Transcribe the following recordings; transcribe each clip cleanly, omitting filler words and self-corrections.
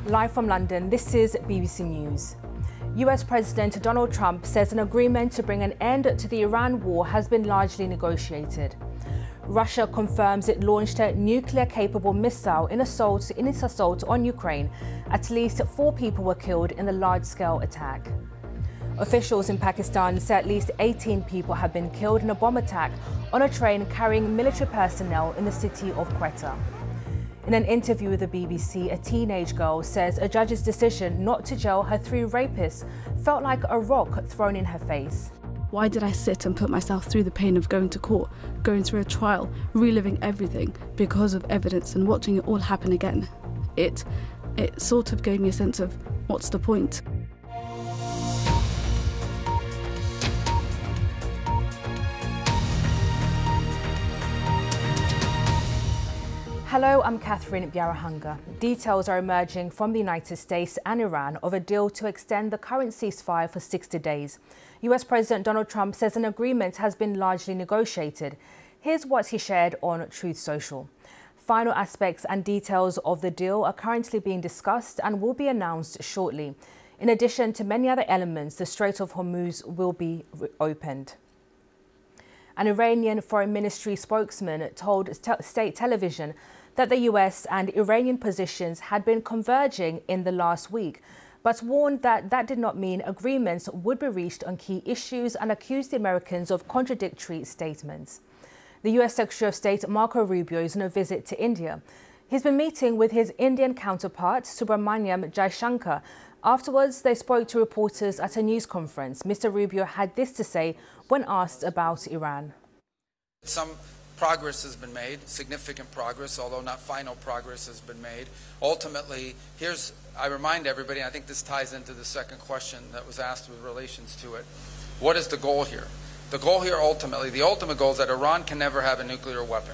Live from London, this is BBC News. US President Donald Trump says an agreement to bring an end to the Iran war has been largely negotiated. Russia confirms it launched a nuclear-capable missile in its assault on Ukraine. At least 4 people were killed in the large-scale attack. Officials in Pakistan say at least 18 people have been killed in a bomb attack on a train carrying military personnel in the city of Quetta. In an interview with the BBC, a teenage girl says a judge's decision not to jail her 3 rapists felt like a rock thrown in her face. Why did I sit and put myself through the pain of going to court, going through a trial, reliving everything because of evidence and watching it all happen again? It sort of gave me a sense of, what's the point? Hello, I'm Catherine Biarahanga. Details are emerging from the United States and Iran of a deal to extend the current ceasefire for 60 days. US President Donald Trump says an agreement has been largely negotiated. Here's what he shared on Truth Social. Final aspects and details of the deal are currently being discussed and will be announced shortly. In addition to many other elements, the Strait of Hormuz will be opened. An Iranian Foreign Ministry spokesman told state television that the US and Iranian positions had been converging in the last week, but warned that that did not mean agreements would be reached on key issues and accused the Americans of contradictory statements. The US Secretary of State Marco Rubio is on a visit to India. He's been meeting with his Indian counterpart, Subrahmanyam Jaishankar. Afterwards, they spoke to reporters at a news conference. Mr. Rubio had this to say when asked about Iran. Some progress has been made, significant progress, although not final progress has been made. Ultimately, I remind everybody, and I think this ties into the second question that was asked with relations to it. What is the goal here? The goal here ultimately, the ultimate goal is that Iran can never have a nuclear weapon.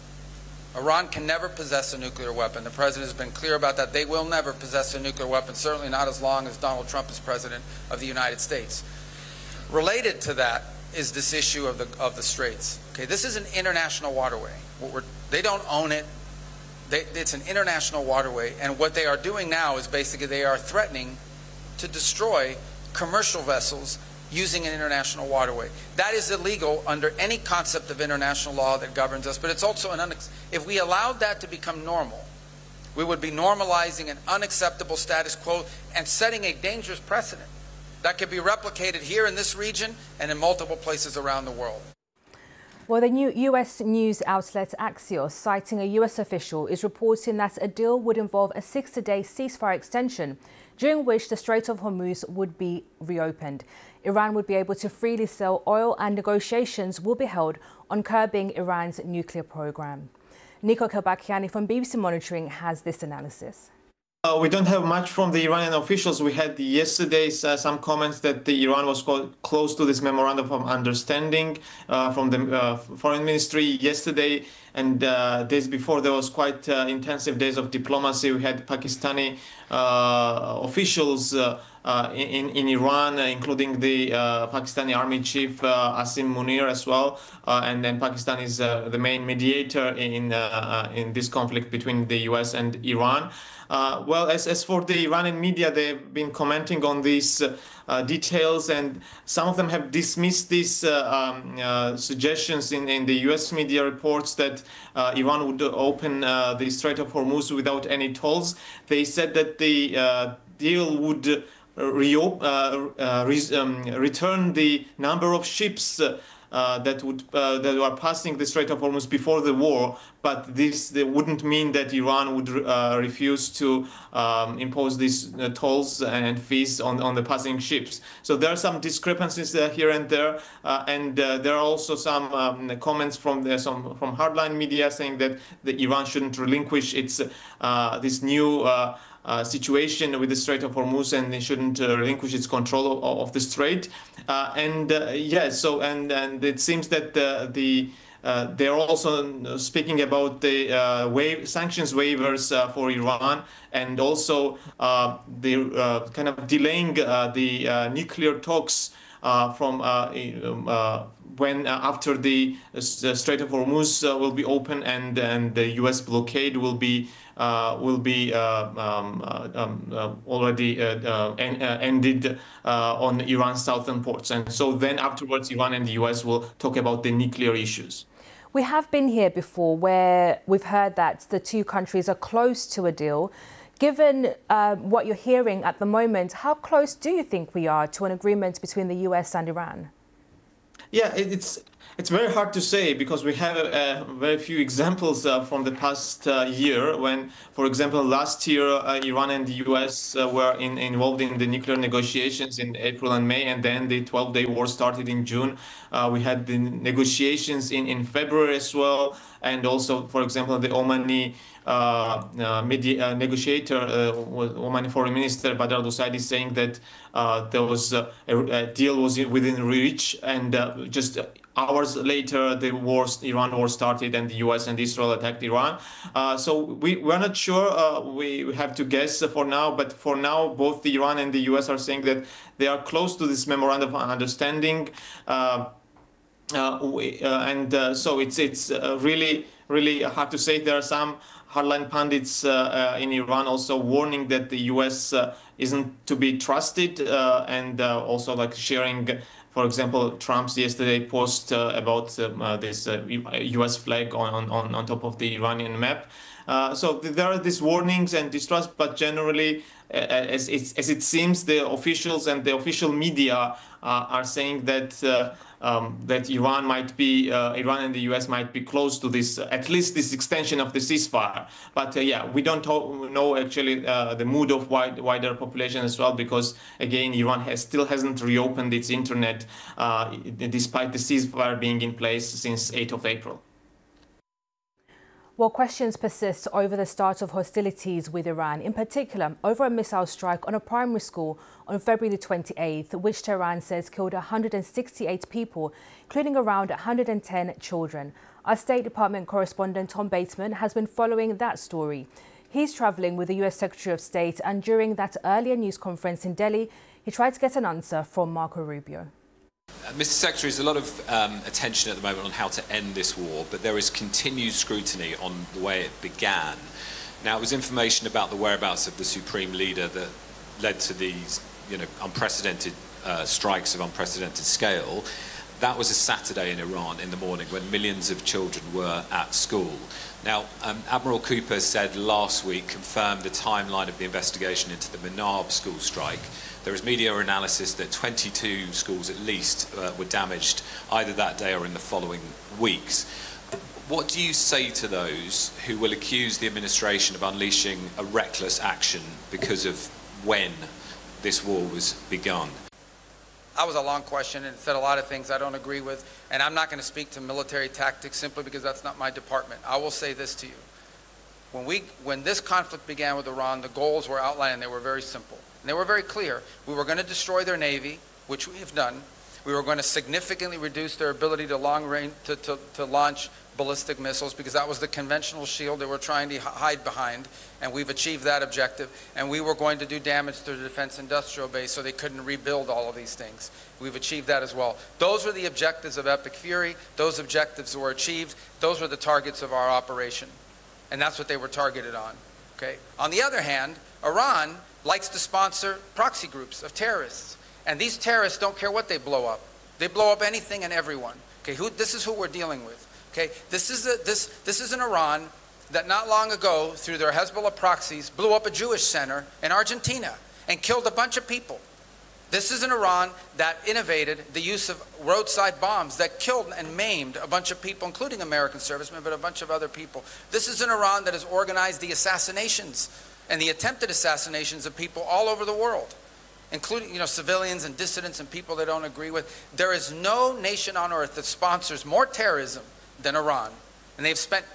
Iran can never possess a nuclear weapon. The president has been clear about that. They will never possess a nuclear weapon, certainly not as long as Donald Trump is president of the United States. Related to that is this issue of the straits. Okay, this is an international waterway. They don't own it. It's an international waterway, and what they are doing now is basically they are threatening to destroy commercial vessels using an international waterway. That is illegal under any concept of international law that governs us, but it's also if we allowed that to become normal, we would be normalizing an unacceptable status quo and setting a dangerous precedent that could be replicated here in this region and in multiple places around the world. Well, the new US news outlet Axios, citing a US official, is reporting that a deal would involve a 60-day ceasefire extension, during which the Strait of Hormuz would be reopened. Iran would be able to freely sell oil, and negotiations will be held on curbing Iran's nuclear program. Nico Kelbakiani from BBC Monitoring has this analysis. We don't have much from the Iranian officials. We had yesterday some comments that Iran was close to this memorandum of understanding from the foreign ministry yesterday, and days before there was quite intensive days of diplomacy. We had Pakistani officials in Iran, including the Pakistani Army Chief Asim Munir as well, and then Pakistan is the main mediator in this conflict between the US and Iran. Well, as for the Iranian media, they've been commenting on these details, and some of them have dismissed these suggestions in the US media reports that Iran would open the Strait of Hormuz without any tolls. They said that the deal would return the number of ships that were passing the Strait of Hormuz before the war, but this wouldn't mean that Iran would refuse to impose these tolls and fees on the passing ships. So there are some discrepancies here and there, and there are also some comments from hardline media saying that Iran shouldn't relinquish its this new situation with the Strait of Hormuz, and they shouldn't relinquish its control of the strait. And it seems that they're also speaking about the sanctions waivers for Iran, and also the kind of delaying the nuclear talks when after the Strait of Hormuz will be open and the U.S. blockade will be already ended on Iran's southern ports. And so then afterwards, Iran and the U.S. will talk about the nuclear issues. We have been here before where we've heard that the two countries are close to a deal. Given what you're hearing at the moment, how close do you think we are to an agreement between the US and Iran? Yeah, it's very hard to say because we have very few examples from the past year when, for example, last year Iran and the US were involved in the nuclear negotiations in April and May, and then the 12-day war started in June. We had the negotiations in February as well, and also, for example, the Omani negotiator, Omani Foreign Minister Badr al-Busaidi, saying that there was a deal was within reach, and just hours later, the Iran war started, and the U.S. and Israel attacked Iran. So we're not sure. We have to guess for now. But for now, both the Iran and the U.S. are saying that they are close to this memorandum of understanding. So it's really hard to say. There are some hardline pundits in Iran also warning that the U.S. Isn't to be trusted, and also like sharing, for example, Trump's yesterday post about this U.S. flag on top of the Iranian map. So there are these warnings and distrust, but generally, as it seems, the officials and the official media are saying that that Iran and the U.S. might be close to this, at least this extension of the ceasefire. But yeah, we don't know actually the mood of wider population as well, because again, Iran still hasn't reopened its internet despite the ceasefire being in place since 8th of April. Well, questions persist over the start of hostilities with Iran, in particular over a missile strike on a primary school on February the 28th, which Tehran says killed 168 people, including around 110 children. Our State Department correspondent Tom Bateman has been following that story. He's travelling with the US Secretary of State, and during that earlier news conference in Delhi, he tried to get an answer from Marco Rubio. Mr. Secretary, there's a lot of attention at the moment on how to end this war, but there is continued scrutiny on the way it began. Now, it was information about the whereabouts of the Supreme Leader that led to these, unprecedented strikes of unprecedented scale. That was a Saturday in Iran in the morning when millions of children were at school. Now, Admiral Cooper said last week, confirmed the timeline of the investigation into the Minab school strike. There is media analysis that 22 schools at least were damaged either that day or in the following weeks. What do you say to those who will accuse the administration of unleashing a reckless action because of when this war was begun? That was a long question, and it said a lot of things I don't agree with, and I'm not going to speak to military tactics simply because that's not my department. I will say this to you. When this conflict began with Iran, the goals were outlined, and they were very simple. And they were very clear. We were going to destroy their navy, which we have done. We were going to significantly reduce their ability to to launch ballistic missiles, because that was the conventional shield they were trying to hide behind, and we've achieved that objective. And we were going to do damage to the defense industrial base so they couldn't rebuild all of these things. We've achieved that as well. Those were the objectives of Epic Fury. Those objectives were achieved. Those were the targets of our operation. And that's what they were targeted on. Okay? On the other hand, Iran likes to sponsor proxy groups of terrorists. And these terrorists don't care what they blow up. They blow up anything and everyone. Okay? This is who we're dealing with. Okay? This is an Iran that not long ago, through their Hezbollah proxies, blew up a Jewish center in Argentina and killed a bunch of people. This is an Iran that innovated the use of roadside bombs that killed and maimed a bunch of people, including American servicemen, but a bunch of other people. This is an Iran that has organized the assassinations and the attempted assassinations of people all over the world, including civilians and dissidents and people they don't agree with. There is no nation on earth that sponsors more terrorism than Iran, and they've spent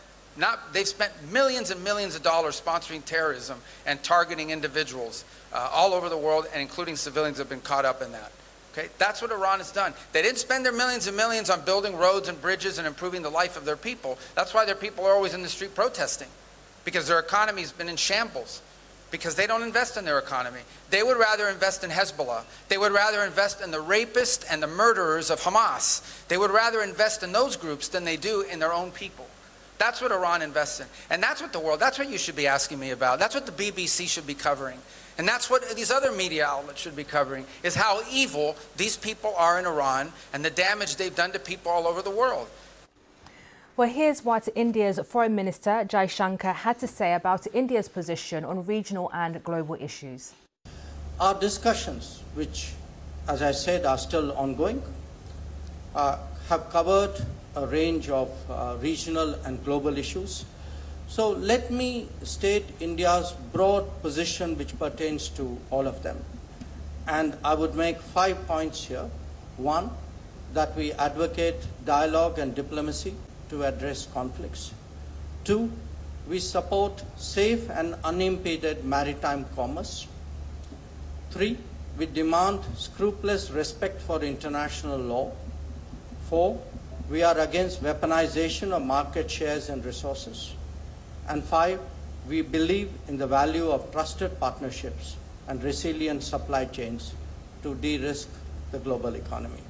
millions and millions of dollars sponsoring terrorism and targeting individuals all over the world, and including civilians have been caught up in that. Okay, that's what Iran has done. They didn't spend their millions and millions on building roads and bridges and improving the life of their people. That's why their people are always in the street protesting, because their economy has been in shambles. because they don't invest in their economy. They would rather invest in Hezbollah. They would rather invest in the rapists and the murderers of Hamas. They would rather invest in those groups than they do in their own people. That's what Iran invests in. And that's what the world, that's what you should be asking me about. That's what the BBC should be covering. And that's what these other media outlets should be covering, is how evil these people are in Iran and the damage they've done to people all over the world. Well, here's what India's Foreign Minister Jai Shankar had to say about India's position on regional and global issues. Our discussions, which, as I said, are still ongoing, have covered a range of regional and global issues. So let me state India's broad position which pertains to all of them. And I would make 5 points here. One, that we advocate dialogue and diplomacy to address conflicts. Two, we support safe and unimpeded maritime commerce. Three, we demand scrupulous respect for international law. Four, we are against weaponization of market shares and resources. And five, we believe in the value of trusted partnerships and resilient supply chains to de-risk the global economy.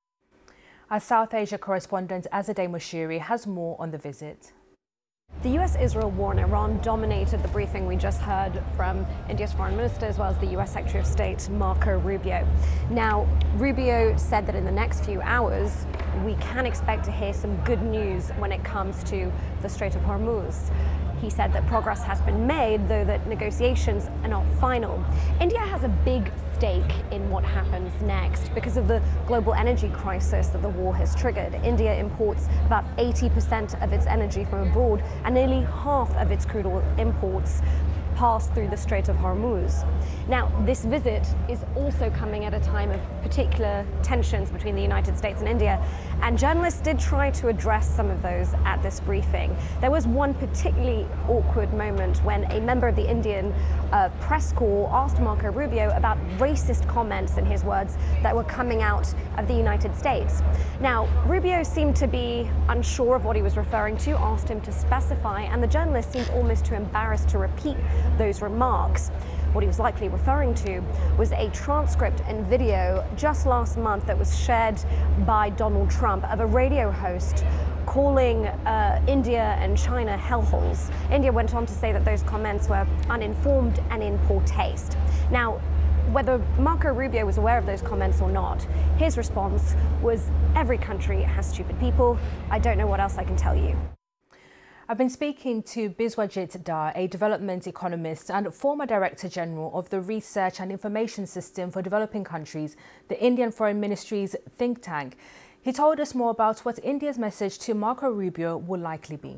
Our South Asia correspondent Azadeh Moshiri has more on the visit. The US-Israel war in Iran dominated the briefing we just heard from India's foreign minister as well as the US Secretary of State Marco Rubio. Now, Rubio said that in the next few hours we can expect to hear some good news when it comes to the Strait of Hormuz. He said that progress has been made, though that negotiations are not final. India has a big stake in what happens next because of the global energy crisis that the war has triggered. India imports about 80% of its energy from abroad, and nearly half of its crude oil imports pass through the Strait of Hormuz. Now, this visit is also coming at a time of particular tensions between the United States and India, and journalists did try to address some of those at this briefing. There was one particularly awkward moment when a member of the Indian press corps asked Marco Rubio about racist comments, in his words, that were coming out of the United States. Now, Rubio seemed to be unsure of what he was referring to, asked him to specify, and the journalist seemed almost too embarrassed to repeat those remarks. What he was likely referring to was a transcript and video just last month that was shared by Donald Trump of a radio host calling India and China hellholes. India went on to say that those comments were uninformed and in poor taste. Now, whether Marco Rubio was aware of those comments or not, his response was, every country has stupid people. I don't know what else I can tell you. I've been speaking to Biswajit Dar, a development economist and former Director General of the Research and Information System for Developing Countries, the Indian Foreign Ministry's think tank. He told us more about what India's message to Marco Rubio will likely be.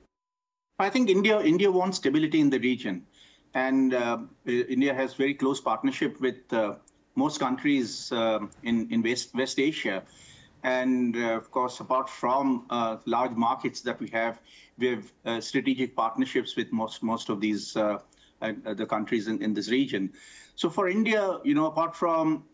I think India wants stability in the region, and India has very close partnership with most countries in West Asia. And of course, apart from large markets that we have strategic partnerships with most of these the countries in this region. So for India, apart from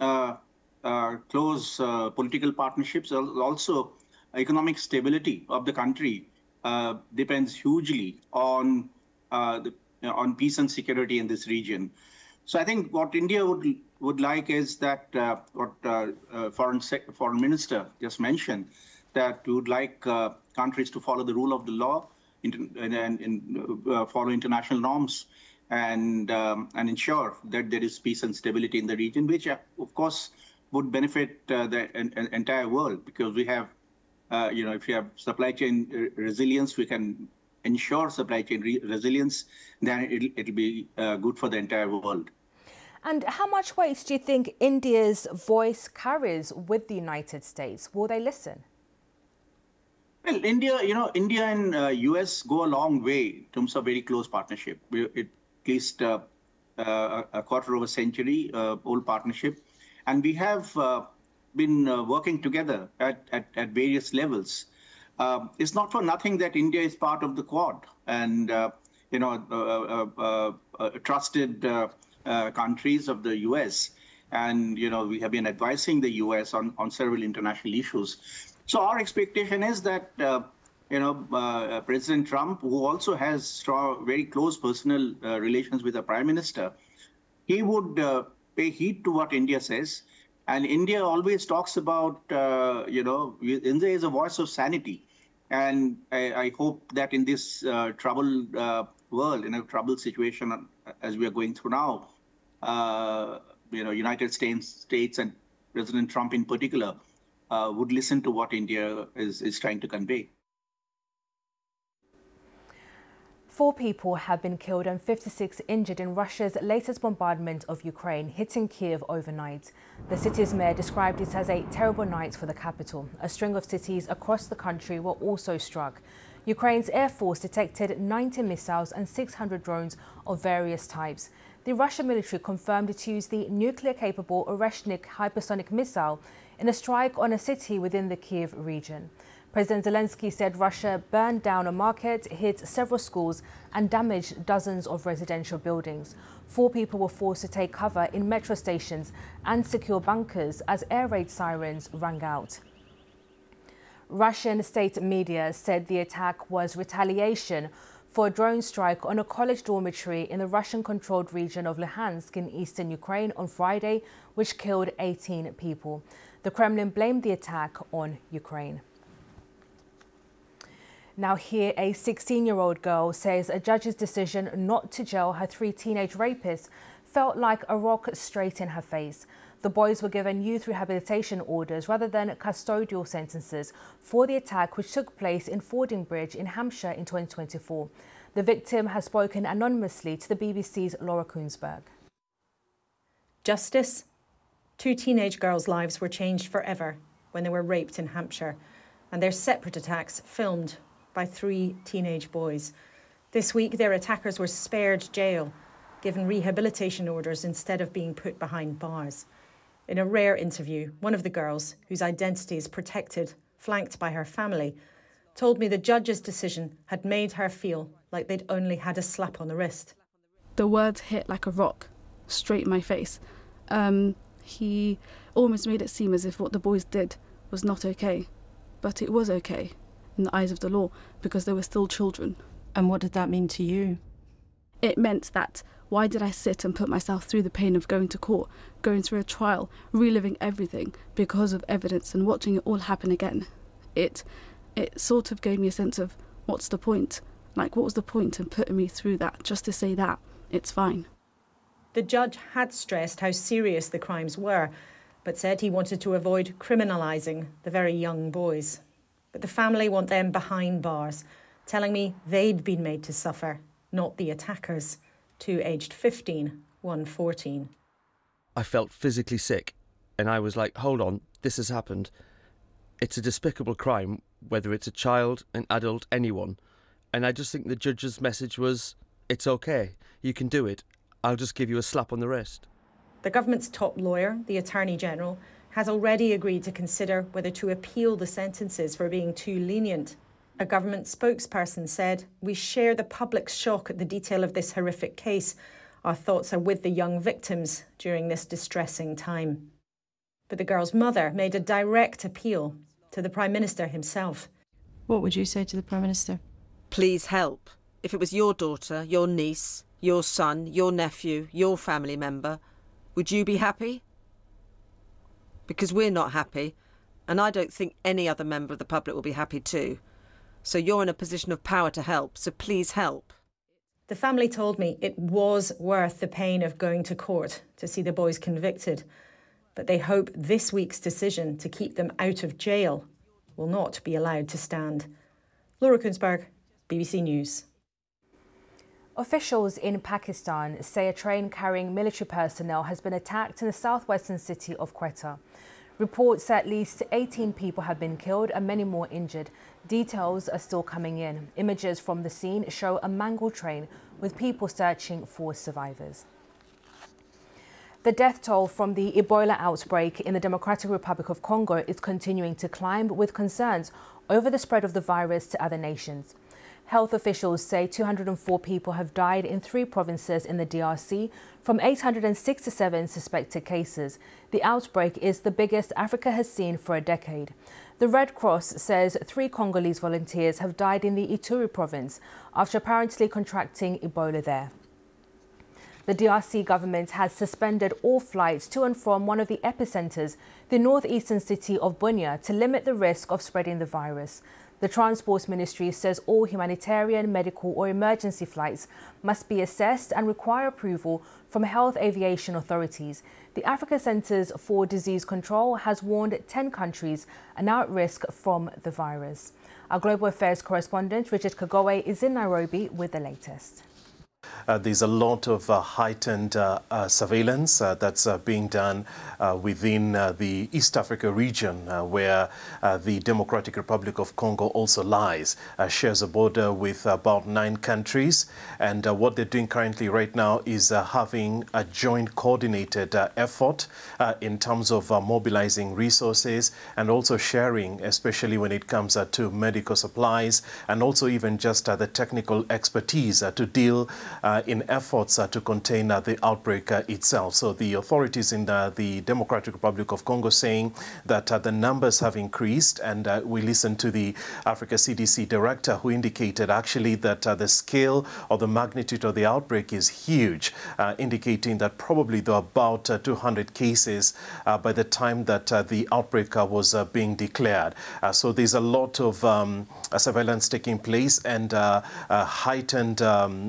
close political partnerships, also economic stability of the country depends hugely on peace and security in this region. So I think what India would like is that what Foreign Minister just mentioned, that we would like countries to follow the rule of the law and follow international norms and ensure that there is peace and stability in the region, which of course would benefit the entire world, because we have, if you have supply chain resilience, we can ensure supply chain resilience, then it'll be good for the entire world. And how much weight do you think India's voice carries with the United States? Will they listen? Well, India and US go a long way in terms of very close partnership. At least a quarter of a century old partnership. And we have been working together at various levels. It's not for nothing that India is part of the Quad and, trusted countries of the US. And, we have been advising the US on several international issues. So our expectation is that President Trump, who also has strong, very close personal relations with the Prime Minister, he would pay heed to what India says. And India always talks about, India is a voice of sanity. And I hope that in this troubled world, in a troubled situation as we are going through now, United States and President Trump in particular would listen to what India is trying to convey. 4 people have been killed and 56 injured in Russia's latest bombardment of Ukraine, hitting Kyiv overnight. The city's mayor described it as a terrible night for the capital. A string of cities across the country were also struck. Ukraine's air force detected 90 missiles and 600 drones of various types. The Russian military confirmed it used the nuclear-capable Oreshnik hypersonic missile in a strike on a city within the Kyiv region. President Zelensky said Russia burned down a market, hit several schools and damaged dozens of residential buildings. 4 people were forced to take cover in metro stations and secure bunkers as air raid sirens rang out. Russian state media said the attack was retaliation for a drone strike on a college dormitory in the Russian-controlled region of Luhansk in eastern Ukraine on Friday, which killed 18 people. The Kremlin blamed the attack on Ukraine. Now here, a 16-year-old girl says a judge's decision not to jail her 3 teenage rapists felt like a rock straight in her face. The boys were given youth rehabilitation orders rather than custodial sentences for the attack which took place in Fordingbridge in Hampshire in 2024. The victim has spoken anonymously to the BBC's Laura Kunsberg. Justice? 2 teenage girls' lives were changed forever when they were raped in Hampshire, and their separate attacks filmed by 3 teenage boys. This week, their attackers were spared jail, given rehabilitation orders instead of being put behind bars. In a rare interview, one of the girls, whose identity is protected, flanked by her family, told me the judge's decision had made her feel like they'd only had a slap on the wrist. The words hit like a rock, straight in my face. He almost made it seem as if what the boys did was not okay, but it was okay in the eyes of the law because they were still children. And what did that mean to you? It meant that why did I sit and put myself through the pain of going to court, going through a trial, reliving everything because of evidence and watching it all happen again? It sort of gave me a sense of what's the point? Like, what was the point in putting me through that just to say that it's fine? The judge had stressed how serious the crimes were, but said he wanted to avoid criminalising the very young boys. But the family want them behind bars, telling me they'd been made to suffer, not the attackers. 2 aged 15, 1 14. I felt physically sick, and I was like, hold on, this has happened. It's a despicable crime, whether it's a child, an adult, anyone. And I just think the judge's message was, it's okay, you can do it, I'll just give you a slap on the wrist. The government's top lawyer, the Attorney General, has already agreed to consider whether to appeal the sentences for being too lenient. A government spokesperson said, "We share the public's shock at the detail of this horrific case. Our thoughts are with the young victims during this distressing time." But the girl's mother made a direct appeal to the Prime Minister himself. What would you say to the Prime Minister? Please help. If it was your daughter, your niece, your son, your nephew, your family member, would you be happy? Because we're not happy, and I don't think any other member of the public will be happy too. So you're in a position of power to help, so please help. The family told me it was worth the pain of going to court to see the boys convicted, but they hope this week's decision to keep them out of jail will not be allowed to stand. Laura Kunsberg, BBC News. Officials in Pakistan say a train carrying military personnel has been attacked in the southwestern city of Quetta. Reports say at least 18 people have been killed and many more injured. Details are still coming in. Images from the scene show a mangled train with people searching for survivors. The death toll from the Ebola outbreak in the Democratic Republic of Congo is continuing to climb, with concerns over the spread of the virus to other nations. Health officials say 204 people have died in 3 provinces in the DRC from 867 suspected cases. The outbreak is the biggest Africa has seen for a decade. The Red Cross says 3 Congolese volunteers have died in the Ituri province after apparently contracting Ebola there. The DRC government has suspended all flights to and from one of the epicenters, the northeastern city of Bunia, to limit the risk of spreading the virus. The Transport Ministry says all humanitarian, medical or emergency flights must be assessed and require approval from health aviation authorities. The Africa Centers for Disease Control has warned 10 countries are now at risk from the virus. Our Global Affairs correspondent Richard Kagoe is in Nairobi with the latest. There's a lot of heightened surveillance that's being done within the East Africa region, where the Democratic Republic of Congo also lies, shares a border with about 9 countries. And what they're doing currently right now is having a joint coordinated effort in terms of mobilizing resources and also sharing, especially when it comes to medical supplies and also even just the technical expertise to deal in efforts to contain the outbreak itself. So the authorities in the Democratic Republic of Congo saying that the numbers have increased, and we listened to the Africa CDC director who indicated actually that the scale or the magnitude of the outbreak is huge, indicating that probably there are about 200 cases by the time that the outbreak was being declared. So there's a lot of surveillance taking place and heightened,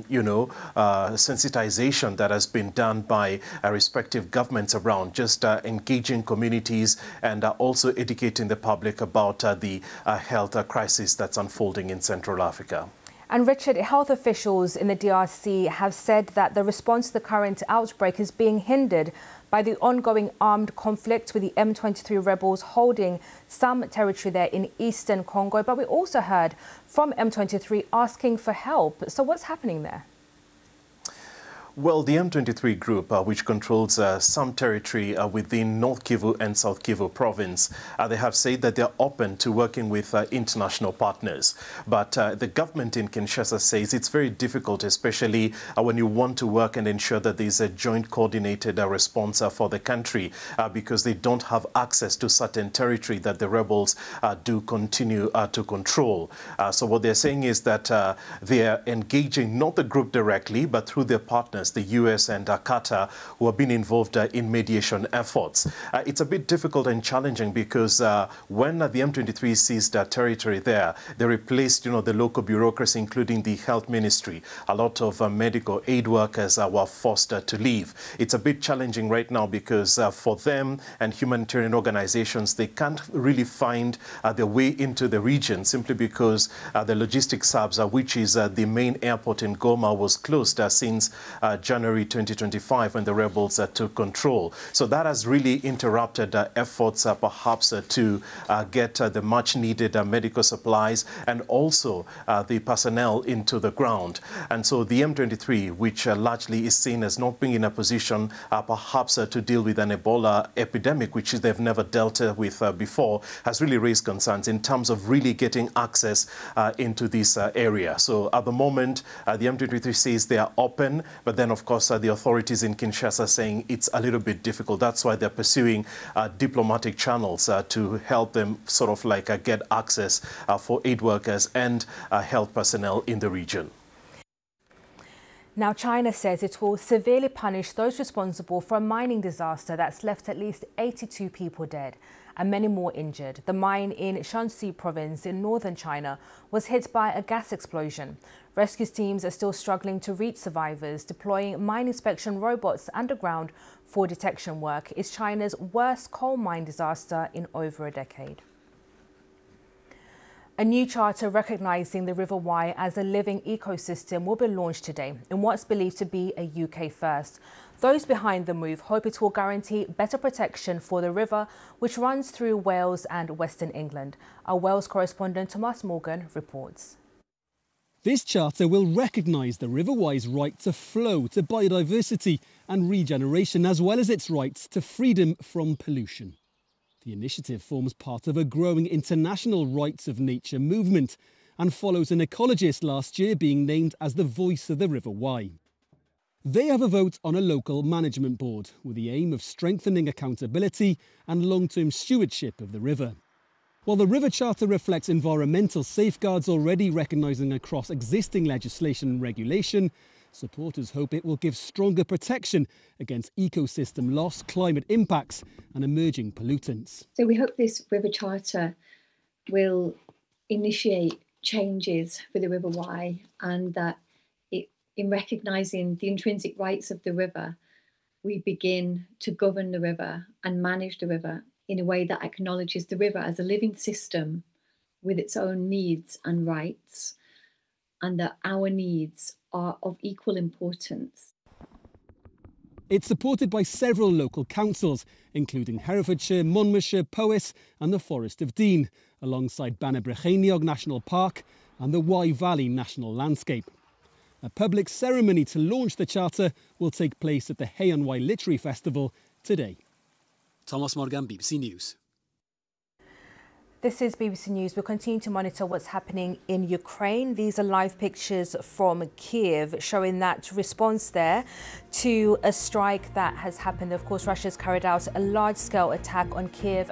sensitization that has been done by respective governments around, just engaging communities and also educating the public about the health crisis that's unfolding in Central Africa. And Richard, health officials in the DRC have said that the response to the current outbreak is being hindered by the ongoing armed conflict with the M23 rebels holding some territory there in eastern Congo. But we also heard from M23 asking for help. So what's happening there? Well, the M23 group, which controls some territory within North Kivu and South Kivu province, they have said that they're open to working with international partners. But the government in Kinshasa says it's very difficult, especially when you want to work and ensure that there's a joint coordinated response for the country, because they don't have access to certain territory that the rebels do continue to control. So what they're saying is that they're engaging not the group directly, but through their partners, the US and Qatar, who have been involved in mediation efforts. It's a bit difficult and challenging because when the M23 seized territory there, they replaced, the local bureaucracy, including the health ministry. A lot of medical aid workers were forced to leave. It's a bit challenging right now because for them and humanitarian organizations, they can't really find their way into the region simply because the logistics hubs, which is the main airport in Goma, was closed since January 2025 when the rebels took control. So that has really interrupted efforts perhaps to get the much needed medical supplies and also the personnel into the ground. And so the M23, which largely is seen as not being in a position perhaps to deal with an Ebola epidemic, which they've never dealt with before, has really raised concerns in terms of really getting access into this area. So at the moment, the M23 says they are open, but then of course the authorities in Kinshasa saying it's a little bit difficult. That's why they're pursuing diplomatic channels to help them sort of like get access for aid workers and health personnel in the region. Now, China says it will severely punish those responsible for a mining disaster that's left at least 82 people dead and many more injured. The mine in Shanxi province in northern China was hit by a gas explosion. Rescue teams are still struggling to reach survivors, deploying mine inspection robots underground for detection work. It's China's worst coal mine disaster in over a decade. A new charter recognizing the River Wye as a living ecosystem will be launched today in what's believed to be a UK first. Those behind the move hope it will guarantee better protection for the river, which runs through Wales and Western England. Our Wales correspondent Thomas Morgan reports. This charter will recognise the River Wye's right to flow, to biodiversity and regeneration, as well as its rights to freedom from pollution. The initiative forms part of a growing international rights of nature movement and follows an ecologist last year being named as the voice of the River Wye. They have a vote on a local management board with the aim of strengthening accountability and long-term stewardship of the river. While the River Charter reflects environmental safeguards already recognising across existing legislation and regulation, supporters hope it will give stronger protection against ecosystem loss, climate impacts and emerging pollutants. So we hope this River Charter will initiate changes for the River Wye, and that in recognising the intrinsic rights of the river, we begin to govern the river and manage the river in a way that acknowledges the river as a living system with its own needs and rights, and that our needs are of equal importance. It's supported by several local councils, including Herefordshire, Monmouthshire, Powys and the Forest of Dean, alongside Banabrycheiniog National Park and the Wye Valley National Landscape. A public ceremony to launch the charter will take place at the Hay on Wye Literary Festival today. Thomas Morgan, BBC News. This is BBC News. We'll continue to monitor what's happening in Ukraine. These are live pictures from Kiev showing that response there to a strike that has happened. Of course, Russia's carried out a large-scale attack on Kiev